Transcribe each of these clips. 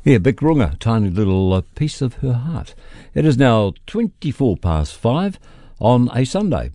Yeah, Big Runga, tiny little piece of her heart. It is now 5:24 on a Sunday,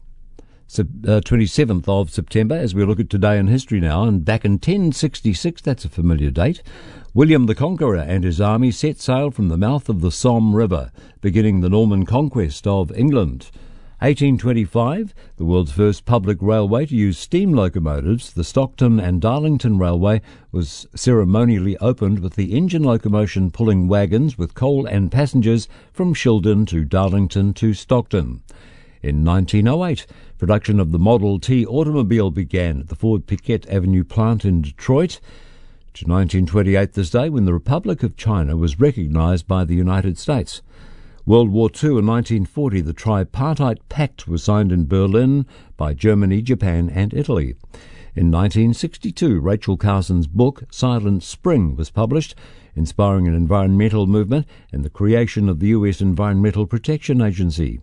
27th of September, as we look at today in history now. And back in 1066, that's a familiar date, William the Conqueror and his army set sail from the mouth of the Somme River, beginning the Norman conquest of England. 1825, the world's first public railway to use steam locomotives, the Stockton and Darlington Railway, was ceremonially opened with the engine locomotion pulling wagons with coal and passengers from Shildon to Darlington to Stockton. In 1908, production of the Model T automobile began at the Ford Piquette Avenue plant in Detroit. To 1928 this day, when the Republic of China was recognized by the United States. World War II in 1940, the Tripartite Pact was signed in Berlin by Germany, Japan and Italy. In 1962, Rachel Carson's book, Silent Spring, was published, inspiring an environmental movement and the creation of the U.S. Environmental Protection Agency.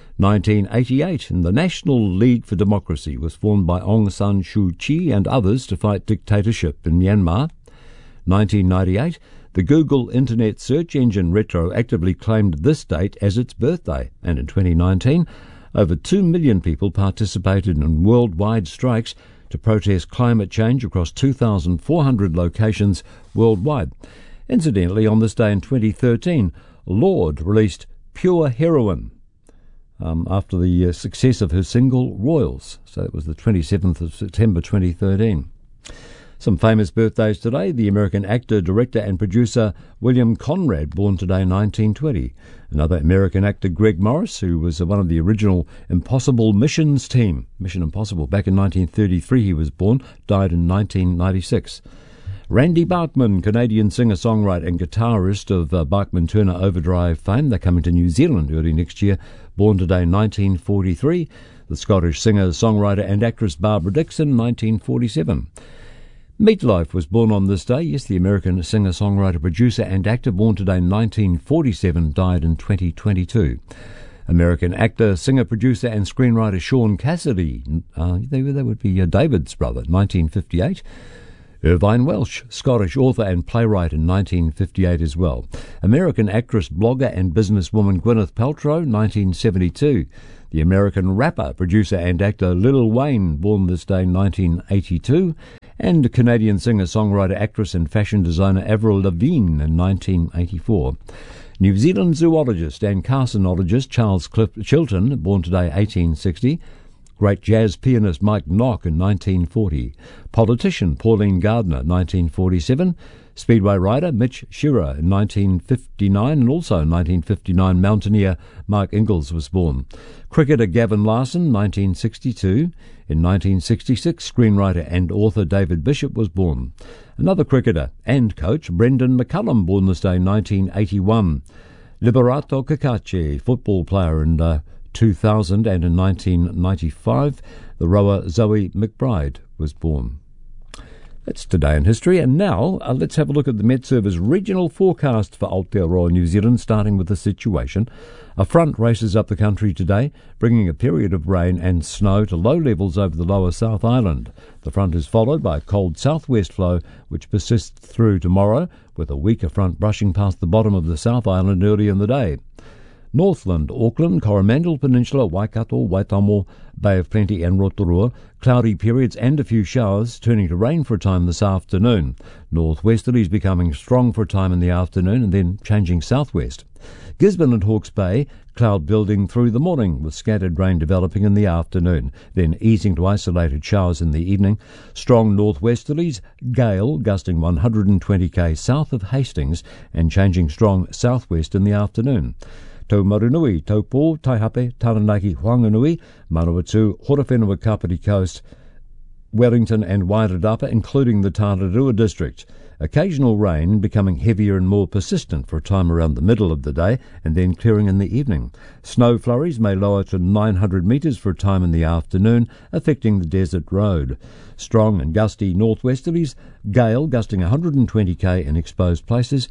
1988, the National League for Democracy was formed by Aung San Suu Kyi and others to fight dictatorship in Myanmar. 1998, the Google Internet search engine retroactively claimed this date as its birthday, and in 2019, over 2 million people participated in worldwide strikes to protest climate change across 2,400 locations worldwide. Incidentally, on this day in 2013, Lorde released Pure Heroin after the success of her single Royals. So it was the 27th of September 2013. Some famous birthdays today. The American actor, director and producer William Conrad, born today 1920. Another American actor, Greg Morris, who was one of the original Impossible Missions team. Mission Impossible. Back in 1933 he was born, died in 1996. Randy Bachman, Canadian singer-songwriter and guitarist of Bachman-Turner Overdrive fame. They're coming to New Zealand early next year. Born today 1943. The Scottish singer, songwriter and actress Barbara Dixon, 1947. Meatloaf was born on this day. Yes, the American singer-songwriter, producer and actor, born today in 1947, died in 2022. American actor, singer, producer and screenwriter Sean Cassidy, they would be David's brother, 1958. Irvine Welsh, Scottish author and playwright in 1958 as well. American actress, blogger and businesswoman Gwyneth Paltrow, 1972. The American rapper, producer and actor Lil Wayne, born this day 1982. And Canadian singer, songwriter, actress and fashion designer Avril Lavigne in 1984. New Zealand zoologist and carcinologist Charles Cliff Chilton, born today 1860. Great jazz pianist Mike Nock in 1940. Politician Pauline Gardner, 1947. Speedway rider Mitch Shearer in 1959, and also in 1959 mountaineer Mark Ingalls was born. Cricketer Gavin Larson, 1962. In 1966, screenwriter and author David Bishop was born. Another cricketer and coach, Brendan McCullum, born this day 1981. Liberato Cacace, football player in 2000, and in 1995, the rower Zoe McBride was born. That's today in history, and now let's have a look at the Met Service regional forecast for Aotearoa, New Zealand, starting with the situation. A front races up the country today, bringing a period of rain and snow to low levels over the lower South Island. The front is followed by a cold southwest flow, which persists through tomorrow, with a weaker front brushing past the bottom of the South Island early in the day. Northland, Auckland, Coromandel Peninsula, Waikato, Waitomo, Bay of Plenty and Rotorua, cloudy periods and a few showers, turning to rain for a time this afternoon. Northwesterlies becoming strong for a time in the afternoon and then changing southwest. Gisborne and Hawke's Bay, cloud building through the morning with scattered rain developing in the afternoon, then easing to isolated showers in the evening. Strong northwesterlies, gale gusting 120 km south of Hastings and changing strong southwest in the afternoon. Taumarunui, Taupo, Taihape, Taranaki, Whanganui, Manawatu, Horowhenua Kapiti Coast, Wellington and Wairarapa, including the Tararua district. Occasional rain becoming heavier and more persistent for a time around the middle of the day and then clearing in the evening. Snow flurries may lower to 900 metres for a time in the afternoon, affecting the desert road. Strong and gusty northwesterlies, gale gusting 120 km in exposed places,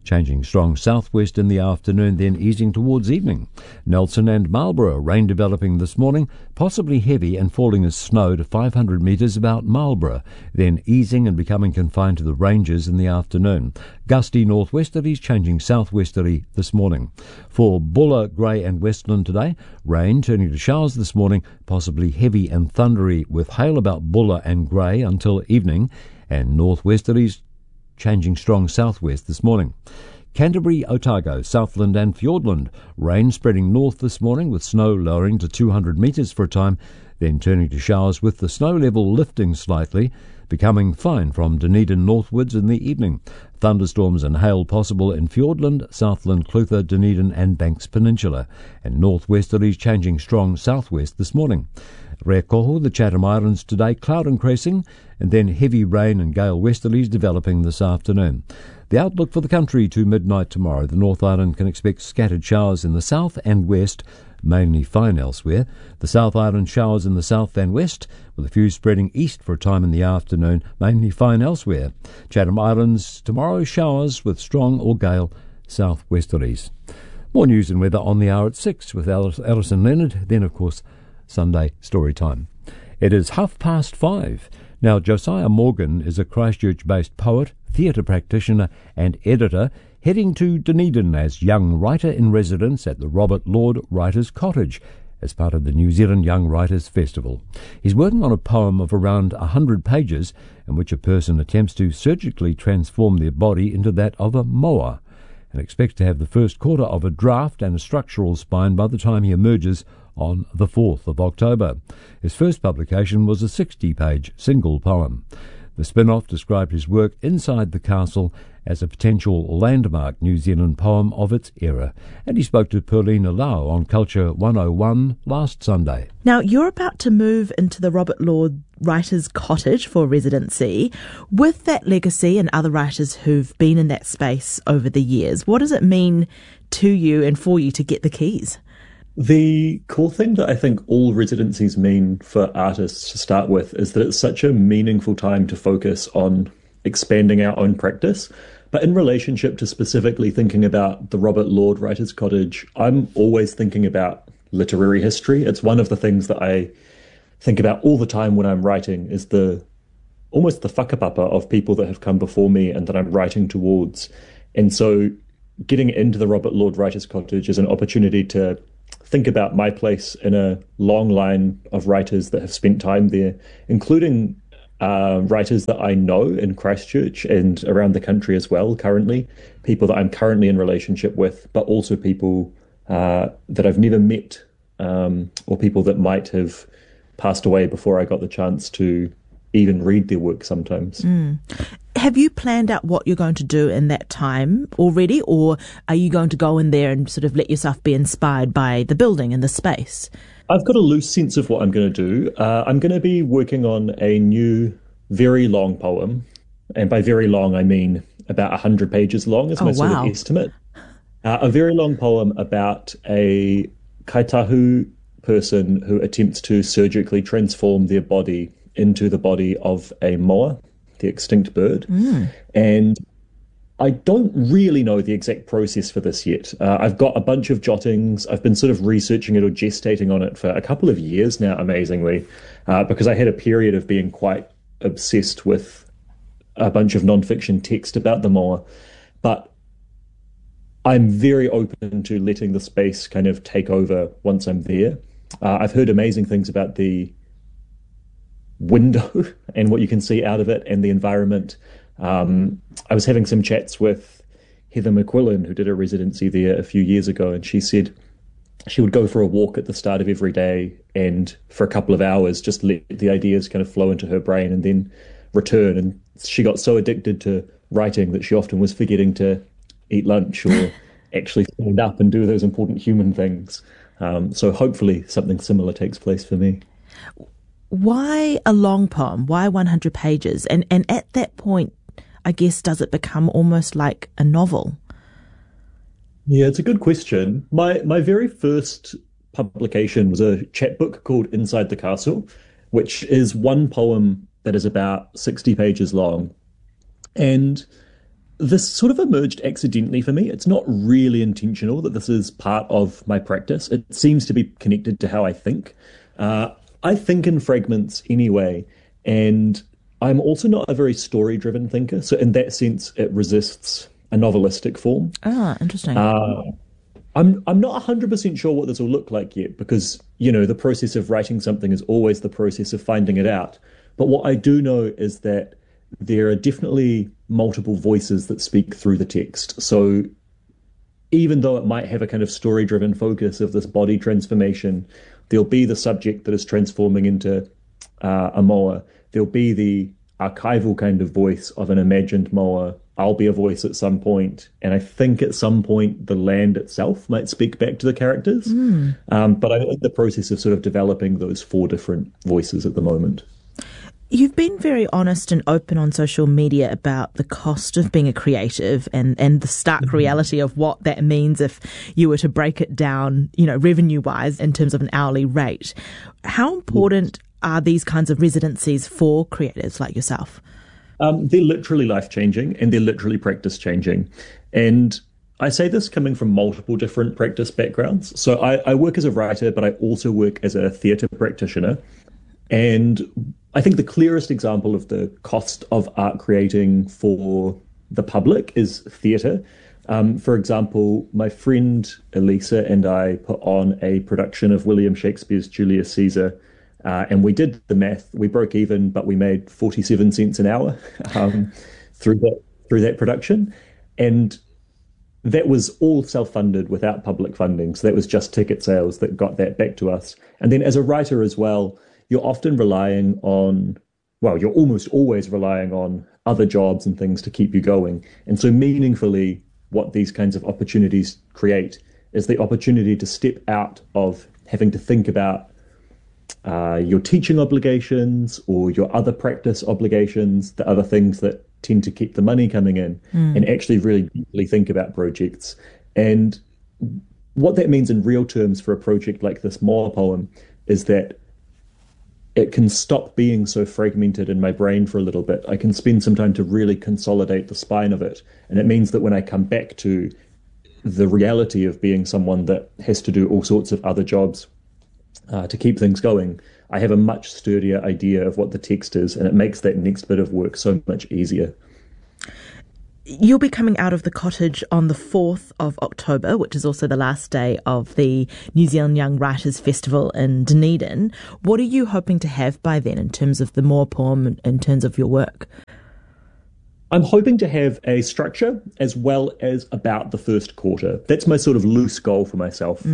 changing strong southwest in the afternoon, then easing towards evening. Nelson and Marlborough, rain developing this morning, possibly heavy and falling as snow to 500 metres about Marlborough, then easing and becoming confined to the ranges in the afternoon. Gusty northwesterlies changing southwesterly this morning. For Buller, Grey and Westland today, rain turning to showers this morning, possibly heavy and thundery with hail about Buller and Grey until evening, and northwesterlies changing strong southwest this morning. Canterbury, Otago, Southland and Fiordland, rain spreading north this morning with snow lowering to 200 metres for a time, then turning to showers with the snow level lifting slightly, becoming fine from Dunedin northwards in the evening. Thunderstorms and hail possible in Fiordland, Southland, Clutha, Dunedin and Banks Peninsula, and northwesterlies changing strong southwest this morning. Rekoho, the Chatham Islands today, cloud increasing, and then heavy rain and gale westerlies developing this afternoon. The outlook for the country to midnight tomorrow. The North Island can expect scattered showers in the south and west, mainly fine elsewhere. The South Island showers in the south and west, with a few spreading east for a time in the afternoon, mainly fine elsewhere. Chatham Islands tomorrow, showers with strong or gale southwesterlies. More news and weather on the hour at 6 with Alison Leonard, then of course Sunday Story Time. It is 5:30. Now, Josiah Morgan is a Christchurch-based poet, theatre practitioner and editor, heading to Dunedin as young writer-in-residence at the Robert Lord Writers' Cottage as part of the New Zealand Young Writers Festival. He's working on a poem of around 100 pages in which a person attempts to surgically transform their body into that of a moa, and expects to have the first quarter of a draft and a structural spine by the time he emerges on the 4th of October. His first publication was a 60-page single poem. The spin-off described his work Inside the Castle as a potential landmark New Zealand poem of its era. And he spoke to Perlina Lau on Culture 101 last Sunday. Now, you're about to move into the Robert Lord Writers' Cottage for residency. With that legacy and other writers who've been in that space over the years, what does it mean to you and for you to get the keys? The cool thing that I think all residencies mean for artists to start with is that it's such a meaningful time to focus on expanding our own practice. But in relationship to specifically thinking about the Robert Lord Writers' Cottage, I'm always thinking about literary history. It's one of the things that I think about all the time when I'm writing, is almost the whakapapa of people that have come before me and that I'm writing towards. And so getting into the Robert Lord Writers' Cottage is an opportunity to think about my place in a long line of writers that have spent time there, including writers that I know in Christchurch and around the country as well currently, people that I'm currently in relationship with, but also people that I've never met, or people that might have passed away before I got the chance to even read their work sometimes. Have you planned out what you're going to do in that time already, or are you going to go in there and sort of let yourself be inspired by the building and the space? I've got a loose sense of what I'm going to do. I'm going to be working on a new, very long poem. And by very long, I mean about 100 pages long is my sort of estimate. A very long poem about a kaitahu person who attempts to surgically transform their body into the body of a moa, the extinct bird. And I don't really know the exact process for this yet. I've got a bunch of jottings. I've been sort of researching it or gestating on it for a couple of years now, amazingly, because I had a period of being quite obsessed with a bunch of nonfiction text about the moa. But I'm very open to letting the space kind of take over once I'm there. I've heard amazing things about the window and what you can see out of it and the environment. I was having some chats with Heather McQuillan, who did a residency there a few years ago, and she said she would go for a walk at the start of every day and for a couple of hours just let the ideas kind of flow into her brain and then return. And she got so addicted to writing that she often was forgetting to eat lunch or actually stand up and do those important human things. So hopefully something similar takes place for me. Why a long poem? Why 100 pages? And at that point, I guess, does it become almost like a novel? Yeah, it's a good question. My very first publication was a chapbook called Inside the Castle, which is one poem that is about 60 pages long. And this sort of emerged accidentally for me. It's not really intentional that this is part of my practice. It seems to be connected to how I think. I think in fragments anyway, and I'm also not a very story-driven thinker. So in that sense, it resists a novelistic form. Ah, interesting. I'm not 100% sure what this will look like yet because, the process of writing something is always the process of finding it out. But what I do know is that there are definitely multiple voices that speak through the text. So even though it might have a kind of story-driven focus of this body transformation, there'll be the subject that is transforming into a moa. There'll be the archival kind of voice of an imagined moa. I'll be a voice at some point. And I think at some point the land itself might speak back to the characters. But I'm in the process of sort of developing those 4 different voices at the moment. You've been very honest and open on social media about the cost of being a creative and the stark reality of what that means if you were to break it down, revenue-wise in terms of an hourly rate. How important are these kinds of residencies for creatives like yourself? They're literally life-changing and they're literally practice-changing. And I say this coming from multiple different practice backgrounds. So I work as a writer, but I also work as a theatre practitioner. And I think the clearest example of the cost of art creating for the public is theatre. For example, my friend Elisa and I put on a production of William Shakespeare's Julius Caesar, and we did the math. We broke even, but we made 47 cents an hour through that production. And that was all self-funded without public funding. So that was just ticket sales that got that back to us. And then as a writer as well, you're often relying on, you're almost always relying on other jobs and things to keep you going. And so meaningfully, what these kinds of opportunities create is the opportunity to step out of having to think about your teaching obligations or your other practice obligations, the other things that tend to keep the money coming in, and actually really deeply think about projects. And what that means in real terms for a project like this Moa poem is that it can stop being so fragmented in my brain for a little bit. I can spend some time to really consolidate the spine of it. And it means that when I come back to the reality of being someone that has to do all sorts of other jobs to keep things going, I have a much sturdier idea of what the text is, and it makes that next bit of work so much easier. You'll be coming out of the cottage on the 4th of October, which is also the last day of the New Zealand Young Writers Festival in Dunedin. What are you hoping to have by then in terms of the Moa poem, in terms of your work? I'm hoping to have a structure as well as about the first quarter. That's my sort of loose goal for myself.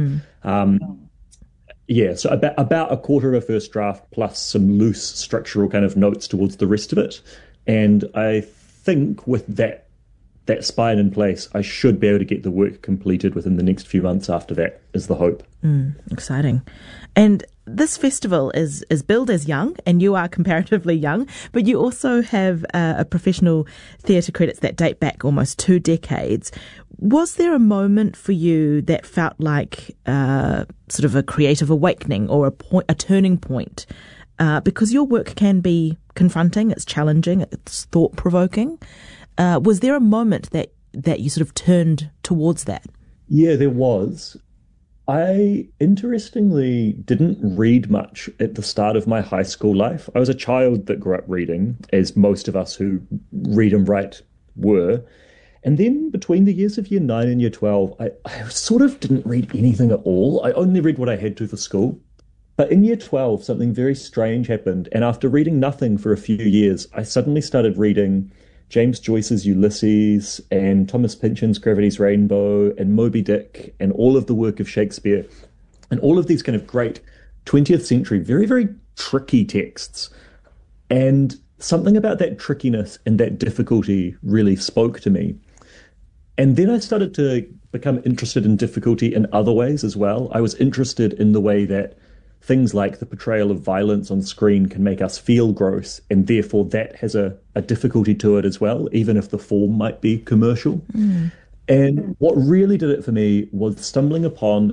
So about a quarter of a first draft plus some loose structural kind of notes towards the rest of it. And I think with that spine in place, I should be able to get the work completed within the next few months after that, is the hope. Exciting. And this festival is billed as young, and you are comparatively young, but you also have a professional theatre credits that date back almost 2 decades. Was there a moment for you that felt like sort of a creative awakening or a turning point? Because your work can be confronting, it's challenging, it's thought-provoking. Was there a moment that you sort of turned towards that? Yeah, there was. I interestingly didn't read much at the start of my high school life. I was a child that grew up reading, as most of us who read and write were. And then between the years of year 9 and year 12, I sort of didn't read anything at all. I only read what I had to for school. But in year 12, something very strange happened. And after reading nothing for a few years, I suddenly started reading James Joyce's Ulysses and Thomas Pynchon's Gravity's Rainbow and Moby Dick and all of the work of Shakespeare and all of these kind of great 20th century, very, very tricky texts. And something about that trickiness and that difficulty really spoke to me. And then I started to become interested in difficulty in other ways as well. I was interested in the way that things like the portrayal of violence on screen can make us feel gross, and therefore that has a difficulty to it as well, even if the form might be commercial. And what really did it for me was stumbling upon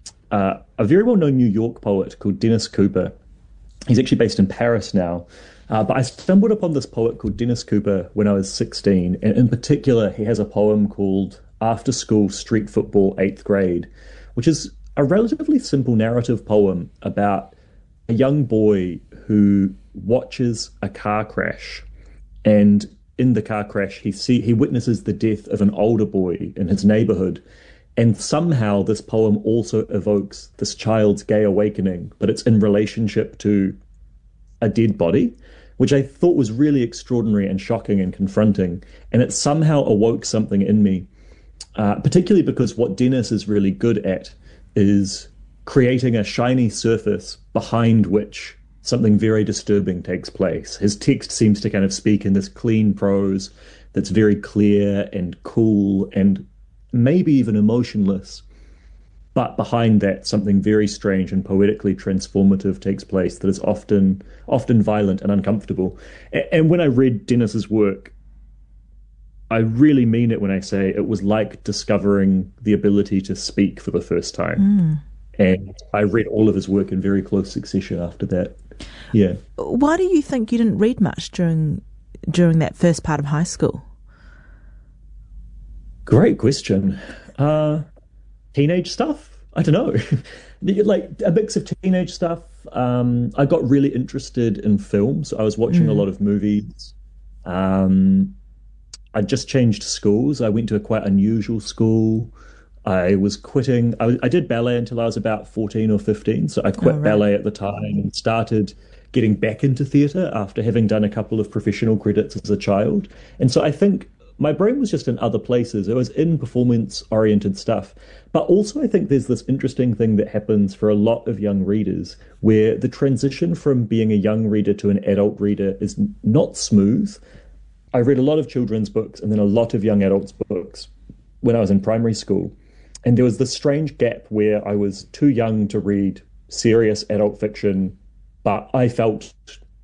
a very well-known New York poet called Dennis Cooper. He's actually based in Paris now, But I stumbled upon this poet called Dennis Cooper when I was 16. And in particular, he has a poem called After School Street Football 8th Grade, which is a relatively simple narrative poem about a young boy who watches a car crash. And in the car crash, he witnesses the death of an older boy in his neighborhood. And somehow this poem also evokes this child's gay awakening, but it's in relationship to a dead body, which I thought was really extraordinary and shocking and confronting. And it somehow awoke something in me, particularly because what Dennis is really good at is creating a shiny surface behind which something very disturbing takes place. His text seems to kind of speak in this clean prose that's very clear and cool and maybe even emotionless. But behind that, something very strange and poetically transformative takes place that is often violent and uncomfortable. And when I read Dennis's work, I really mean it when I say it was like discovering the ability to speak for the first time. And I read all of his work in very close succession after that. Yeah. Why do you think you didn't read much during that first part of high school? Great question. Teenage stuff? I don't know. Like a mix of teenage stuff. I got really interested in films. I was watching a lot of movies. I just changed schools. I went to a quite unusual school. I was quitting. I did ballet until I was about 14 or 15. So I quit ballet at the time and started getting back into theatre after having done a couple of professional credits as a child. And so I think my brain was just in other places. It was in performance-oriented stuff. But also I think there's this interesting thing that happens for a lot of young readers where the transition from being a young reader to an adult reader is not smooth. I read a lot of children's books and then a lot of young adults' books when I was in primary school. And there was this strange gap where I was too young to read serious adult fiction, but I felt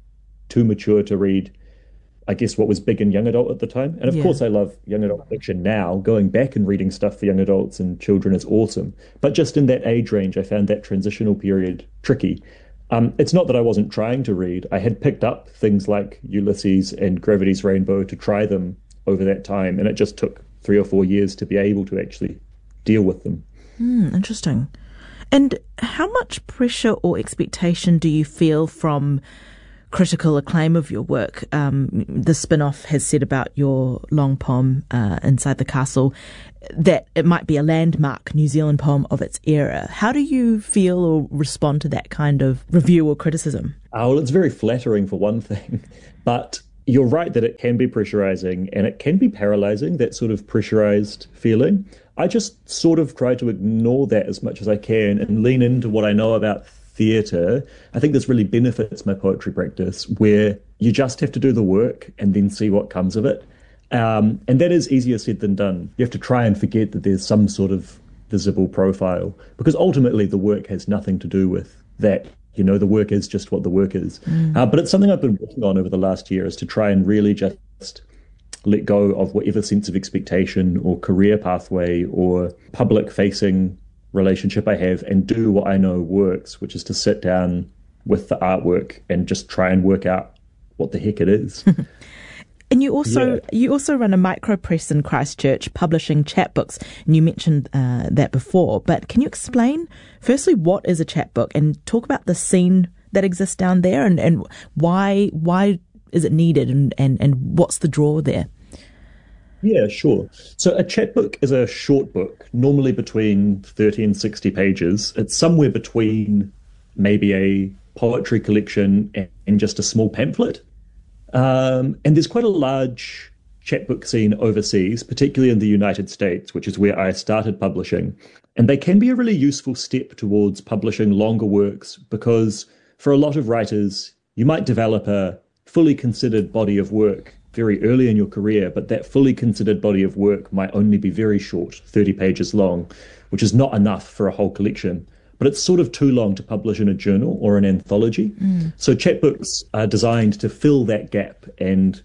too mature to read, I guess, what was big in young adult at the time. And of course, I love young adult fiction now. Going back and reading stuff for young adults and children is awesome. But just in that age range, I found that transitional period tricky. It's not that I wasn't trying to read. I had picked up things like Ulysses and Gravity's Rainbow to try them over that time. And it just took 3 or 4 years to be able to actually deal with them. Interesting. And how much pressure or expectation do you feel from critical acclaim of your work? The spin-off has said about your long poem, Inside the Castle, that it might be a landmark New Zealand poem of its era. How do you feel or respond to that kind of review or criticism? Well, it's very flattering for one thing, but you're right that it can be pressurizing and it can be paralyzing, that sort of pressurized feeling. I just sort of try to ignore that as much as I can and lean into what I know about theatre. I think this really benefits my poetry practice, where you just have to do the work and then see what comes of it. And that is easier said than done. You have to try and forget that there's some sort of visible profile, because ultimately the work has nothing to do with that. You know, the work is just what the work is. But it's something I've been working on over the last year, is to try and really just let go of whatever sense of expectation or career pathway or public-facing relationship I have and do what I know works, which is to sit down with the artwork and just try and work out what the heck it is. And you also run a micropress in Christchurch publishing chapbooks, and you mentioned that before. But can you explain, firstly, what is a chapbook, and talk about the scene that exists down there, and why is it needed, and what's the draw there? Yeah, sure. So a chapbook is a short book, normally between 30 and 60 pages. It's somewhere between maybe a poetry collection and just a small pamphlet. And there's quite a large chapbook scene overseas, particularly in the United States, which is where I started publishing. And they can be a really useful step towards publishing longer works, because for a lot of writers, you might develop a fully considered body of work very early in your career, but that fully considered body of work might only be very short, 30 pages long, which is not enough for a whole collection. But it's sort of too long to publish in a journal or an anthology. So chapbooks are designed to fill that gap and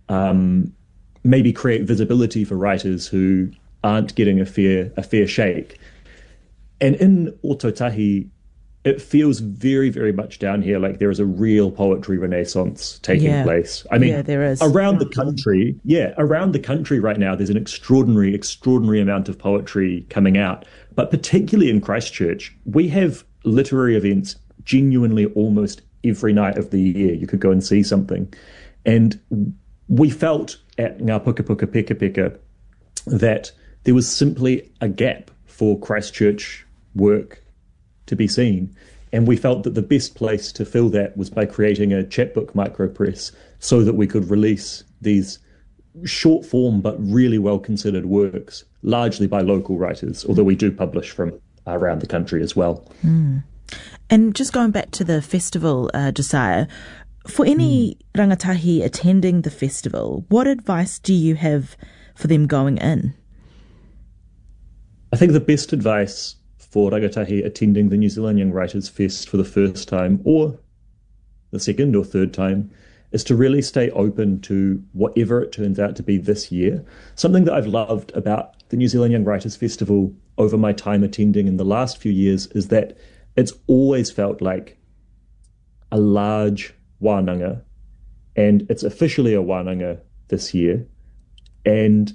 maybe create visibility for writers who aren't getting a fair shake. And in Ōtautahi, it feels very, very much down here like there is a real poetry renaissance taking place. I mean, there is. Around the country right now, there's an extraordinary amount of poetry coming out. But particularly in Christchurch, we have literary events genuinely almost every night of the year. You could go and see something. And we felt at Ngā Puka Puka Peka Peka that there was simply a gap for Christchurch work to be seen. And we felt that the best place to fill that was by creating a chapbook micropress so that we could release these short form but really well considered works, largely by local writers, although we do publish from around the country as well. And just going back to the festival, Josiah, for any rangatahi attending the festival, what advice do you have for them going in? I think the best advice for rangatahi attending the New Zealand Young Writers Fest for the first time, or the second or third time, is to really stay open to whatever it turns out to be this year. Something that I've loved about the New Zealand Young Writers Festival over my time attending in the last few years is that it's always felt like a large wānanga, and it's officially a wānanga this year. And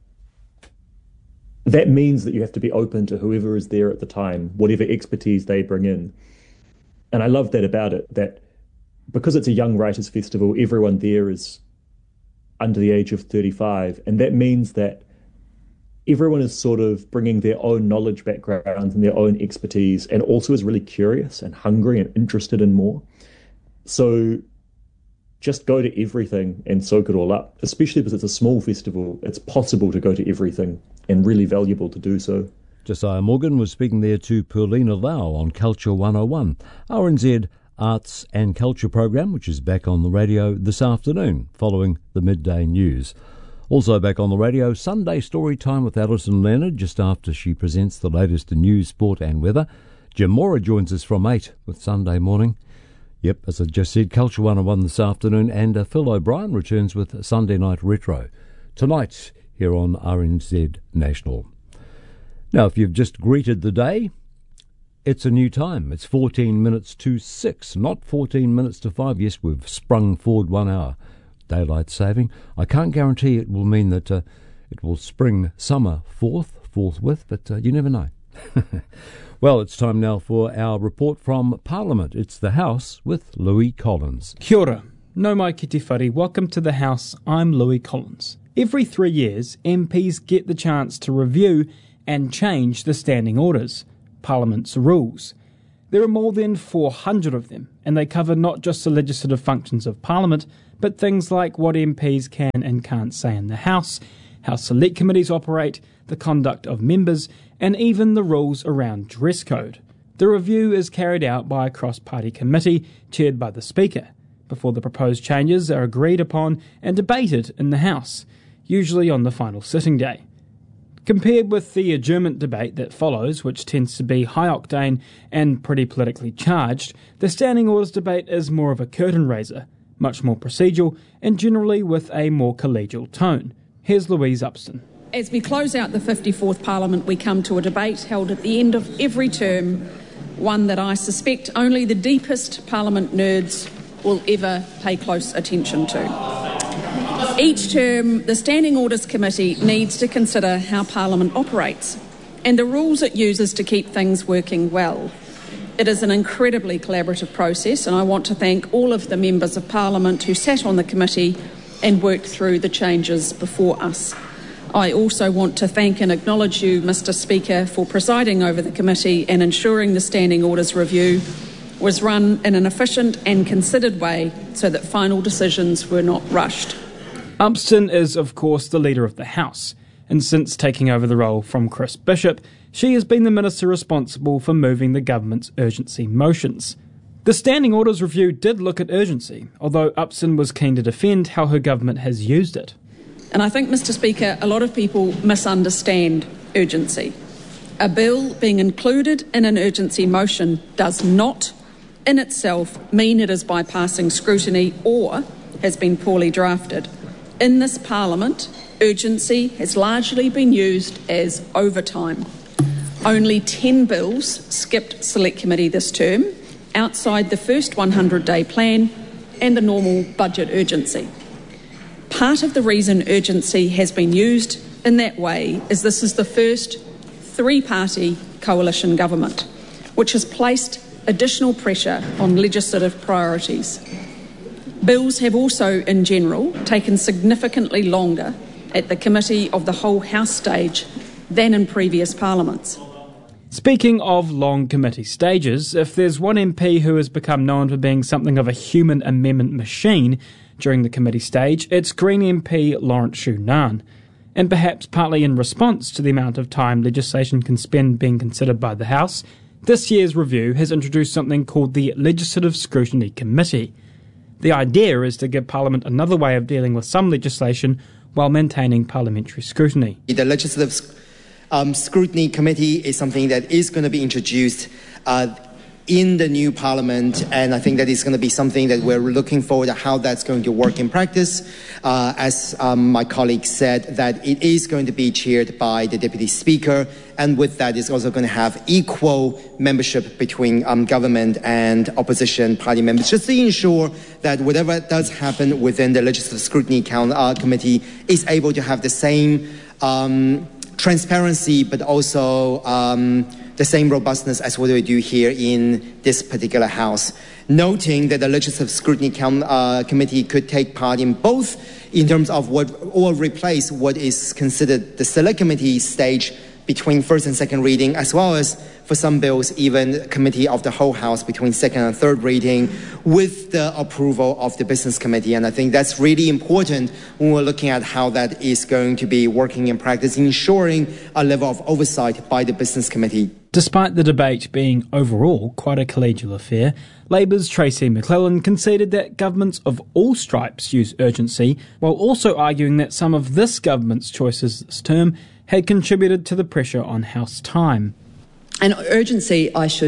that means that you have to be open to whoever is there at the time, whatever expertise they bring in. And I love that about it, that because it's a young writers festival, everyone there is under the age of 35. And that means that everyone is sort of bringing their own knowledge backgrounds and their own expertise, and also is really curious and hungry and interested in more. So just go to everything and soak it all up, especially because it's a small festival. It's possible to go to everything and really valuable to do so. Josiah Morgan was speaking there to Paulina Lau on Culture 101, RNZ Arts and Culture program, which is back on the radio this afternoon following the midday news. Also back on the radio, Sunday Story Time with Alison Leonard just after she presents the latest in news, sport and weather. Jim Mora joins us from 8 with Sunday Morning. Yep, as I just said, Culture 101 this afternoon, and Phil O'Brien returns with Sunday Night Retro tonight here on RNZ National. Now, if you've just greeted the day, it's a new time. It's 14 minutes to 6, not 14 minutes to 5. Yes, we've sprung forward 1 hour. Daylight saving. I can't guarantee it will mean that it will spring summer forthwith, but you never know. Well, it's time now for our report from Parliament. It's the House with Louis Collins. Kia ora. Nau mai ki te whare. Welcome to the House. I'm Louis Collins. Every 3 years, MPs get the chance to review and change the standing orders, Parliament's rules. There are more than 400 of them, and they cover not just the legislative functions of Parliament, but things like what MPs can and can't say in the House, how select committees operate, the conduct of members, and even the rules around dress code. The review is carried out by a cross-party committee chaired by the Speaker, before the proposed changes are agreed upon and debated in the House, usually on the final sitting day. Compared with the adjournment debate that follows, which tends to be high-octane and pretty politically charged, the standing orders debate is more of a curtain raiser, much more procedural, and generally with a more collegial tone. Here's Louise Upston. As we close out the 54th Parliament, we come to a debate held at the end of every term, one that I suspect only the deepest Parliament nerds will ever pay close attention to. Each term, the Standing Orders Committee needs to consider how Parliament operates and the rules it uses to keep things working well. It is an incredibly collaborative process, and I want to thank all of the members of Parliament who sat on the committee and worked through the changes before us. I also want to thank and acknowledge you, Mr. Speaker, for presiding over the committee and ensuring the Standing Orders review was run in an efficient and considered way so that final decisions were not rushed. Upston is, of course, the leader of the House, and since taking over the role from Chris Bishop, she has been the minister responsible for moving the government's urgency motions. The Standing Orders review did look at urgency, although Upston was keen to defend how her government has used it. And I think, Mr. Speaker, a lot of people misunderstand urgency. A bill being included in an urgency motion does not, in itself, mean it is bypassing scrutiny or has been poorly drafted. In this Parliament, urgency has largely been used as overtime. Only 10 bills skipped Select Committee this term, outside the first 100-day plan and the normal budget urgency. Part of the reason urgency has been used in that way is this is the first three-party coalition government, which has placed additional pressure on legislative priorities. Bills have also, in general, taken significantly longer at the Committee of the Whole House stage than in previous parliaments. Speaking of long committee stages, if there's one MP who has become known for being something of a human amendment machine during the committee stage, it's Green MP Lawrence Shu Nan. And perhaps partly in response to the amount of time legislation can spend being considered by the House, this year's review has introduced something called the Legislative Scrutiny Committee. The idea is to give Parliament another way of dealing with some legislation while maintaining parliamentary scrutiny. The Legislative Scrutiny Committee is something that is going to be introduced in the new Parliament, and I think that is going to be something that we're looking forward to how that's going to work in practice. As my colleague said, that it is going to be chaired by the Deputy Speaker, and with that is also going to have equal membership between government and opposition party members, just to ensure that whatever does happen within the Legislative Scrutiny Committee is able to have the same transparency, but also the same robustness as what we do here in this particular House. Noting that the Legislative Scrutiny Committee could take part in both in terms of what or replace what is considered the Select Committee stage between first and second reading, as well as for some bills, even Committee of the Whole House between second and third reading with the approval of the Business Committee. And I think that's really important when we're looking at how that is going to be working in practice, ensuring a level of oversight by the Business Committee. Despite the debate being overall quite a collegial affair, Labour's Tracy McClellan conceded that governments of all stripes use urgency, while also arguing that some of this government's choices this term had contributed to the pressure on House time. And urgency,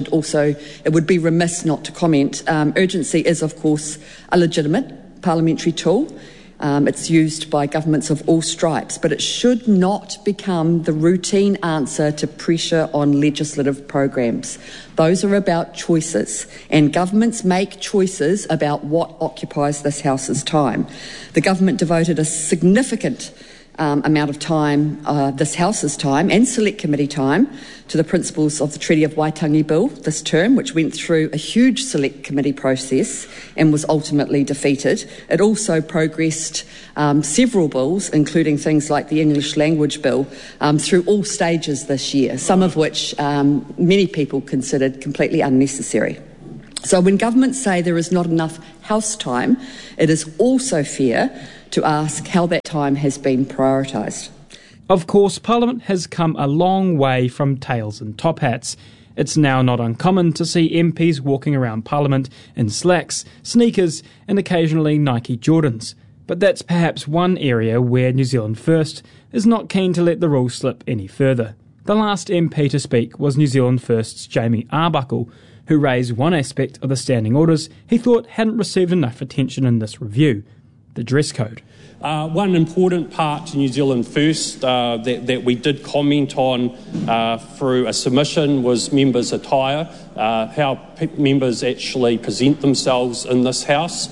it would be remiss not to comment. Urgency is, of course, a legitimate parliamentary tool. It's used by governments of all stripes, but it should not become the routine answer to pressure on legislative programs. Those are about choices, and governments make choices about what occupies this House's time. The government devoted a significant amount of time, this House's time and Select Committee time, to the principles of the Treaty of Waitangi Bill this term, which went through a huge Select Committee process and was ultimately defeated. It also progressed several bills, including things like the English Language Bill, through all stages this year, some of which many people considered completely unnecessary. So when governments say there is not enough House time, it is also fair to ask how that time has been prioritised. Of course, Parliament has come a long way from tails and top hats. It's now not uncommon to see MPs walking around Parliament in slacks, sneakers and occasionally Nike Jordans. But that's perhaps one area where New Zealand First is not keen to let the rules slip any further. The last MP to speak was New Zealand First's Jamie Arbuckle, who raised one aspect of the standing orders he thought hadn't received enough attention in this review: the dress code. One important part to New Zealand First that we did comment on through a submission was members' attire, how members actually present themselves in this House.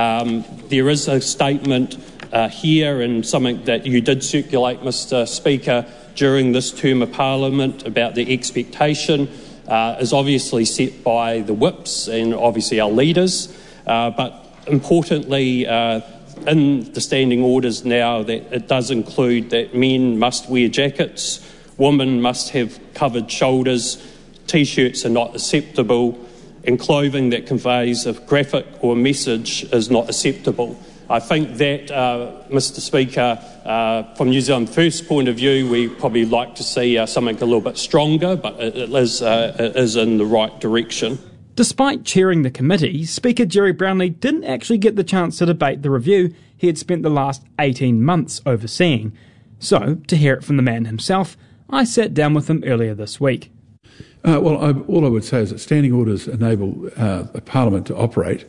There is a statement here and something that you did circulate, Mr Speaker, during this term of Parliament about the expectation is obviously set by the whips and obviously our leaders, but importantly in the standing orders now that it does include that men must wear jackets, women must have covered shoulders, T-shirts are not acceptable, and clothing that conveys a graphic or message is not acceptable. I think that, Mr Speaker, from New Zealand First's point of view, we probably like to see something a little bit stronger, but it is in the right direction. Despite chairing the committee, Speaker Jerry Brownlee didn't actually get the chance to debate the review he had spent the last 18 months overseeing. So, to hear it from the man himself, I sat down with him earlier this week. All I would say is that standing orders enable a Parliament to operate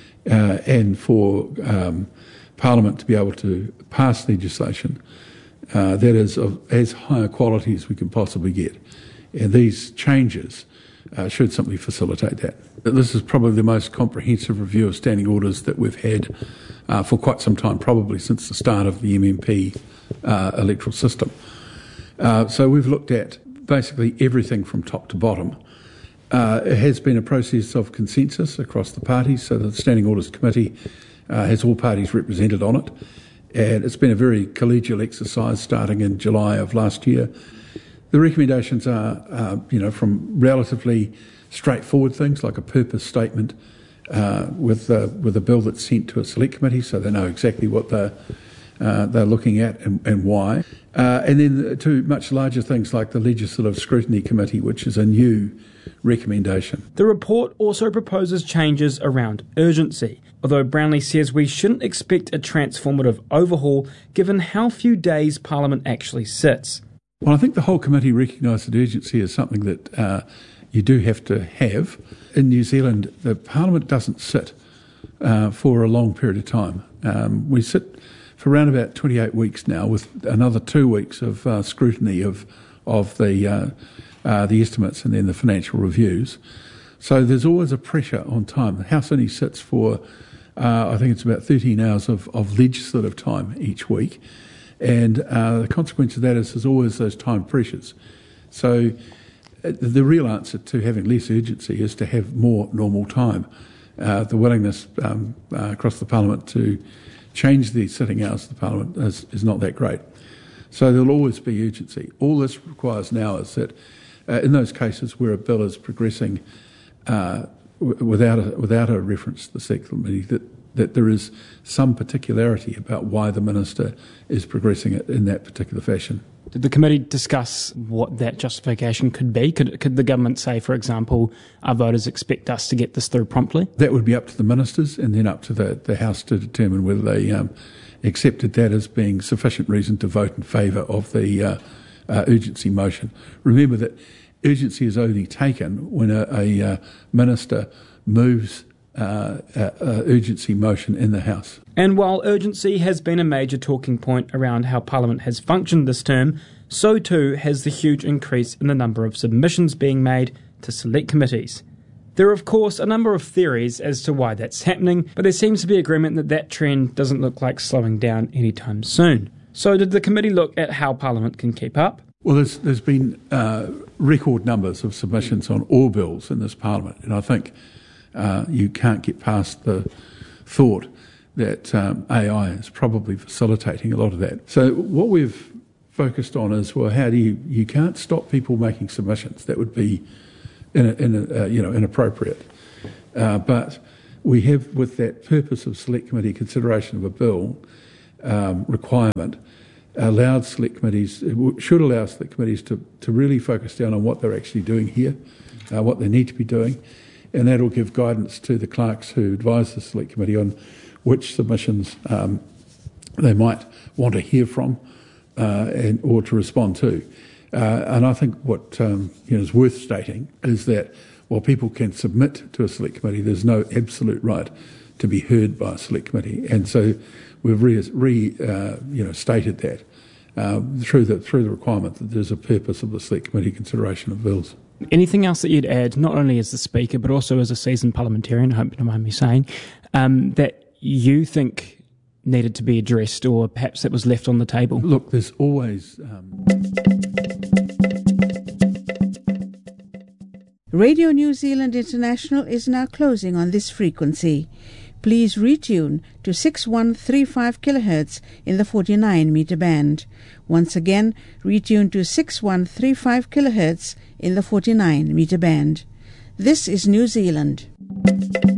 and for Parliament to be able to pass legislation that is of as high a quality as we can possibly get. And these changes should simply facilitate that. This is probably the most comprehensive review of standing orders that we've had for quite some time, probably since the start of the MMP electoral system. So we've looked at basically everything from top to bottom. It has been a process of consensus across the parties, so the Standing Orders Committee has all parties represented on it. And it's been a very collegial exercise starting in July of last year. The recommendations are, from relatively straightforward things like a purpose statement with a bill that's sent to a select committee, so they know exactly what they're looking at and why. And then to much larger things like the Legislative Scrutiny Committee, which is a new recommendation. The report also proposes changes around urgency, although Brownlee says we shouldn't expect a transformative overhaul given how few days Parliament actually sits. Well, I think the whole committee recognised that urgency is something that you do have to have. In New Zealand, the Parliament doesn't sit for a long period of time. We sit for around about 28 weeks now, with another 2 weeks of scrutiny of the estimates and then the financial reviews. So there's always a pressure on time. The House only sits for, I think it's about 13 hours of legislative time each week. And the consequence of that is there's always those time pressures. So the real answer to having less urgency is to have more normal time. The willingness across the Parliament to change the sitting hours of the Parliament is not that great. So there'll always be urgency. All this requires now is that in those cases where a bill is progressing without a reference to the Select Committee, that there is some particularity about why the Minister is progressing it in that particular fashion. Did the committee discuss what that justification could be? Could the government say, for example, our voters expect us to get this through promptly? That would be up to the ministers and then up to the House to determine whether they accepted that as being sufficient reason to vote in favour of the urgency motion. Remember that urgency is only taken when a minister moves urgency motion in the House. And while urgency has been a major talking point around how Parliament has functioned this term, so too has the huge increase in the number of submissions being made to select committees. There are, of course, a number of theories as to why that's happening, but there seems to be agreement that that trend doesn't look like slowing down anytime soon. So did the committee look at how Parliament can keep up? Well, there's been record numbers of submissions on all bills in this Parliament, and I think you can't get past the thought that AI is probably facilitating a lot of that. So what we've focused on is, well, how do you can't stop people making submissions. That would be inappropriate. But we have, with that purpose of select committee consideration of a bill requirement, allowed select committees, should allow select committees to really focus down on what they're actually doing here, what they need to be doing. And that will give guidance to the clerks who advise the select committee on which submissions they might want to hear from or to respond to. And I think what is worth stating is that while people can submit to a select committee, there's no absolute right to be heard by a select committee. And so we've stated that through the requirement that there's a purpose of the select committee consideration of bills. Anything else that you'd add, not only as the Speaker, but also as a seasoned parliamentarian, I hope you don't mind me saying, that you think needed to be addressed or perhaps that was left on the table? Look, there's always... Radio New Zealand International is now closing on this frequency. Please retune to 6135 kHz in the 49 meter band. Once again, retune to 6135 kHz in the 49 meter band. This is New Zealand.